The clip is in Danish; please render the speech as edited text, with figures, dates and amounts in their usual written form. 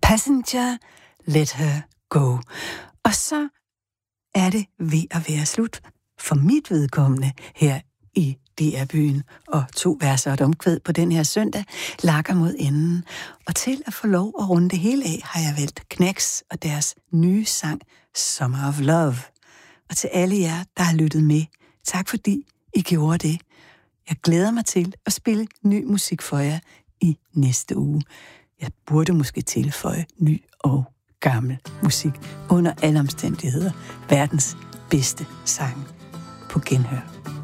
Passenger, Let Her Go. Og så er det ved at være slut for mit vedkommende her i DR-byen, og 2 verser og et omkvæd på den her søndag lakker mod enden. Og til at få lov at runde det hele af, har jeg valgt Knacks og deres nye sang Summer of Love. Og til alle jer, der har lyttet med, tak fordi I gjorde det. Jeg glæder mig til at spille ny musik for jer i næste uge. Jeg burde måske tilføje ny og gammel musik. Under alle omstændigheder verdens bedste sang. På genhør.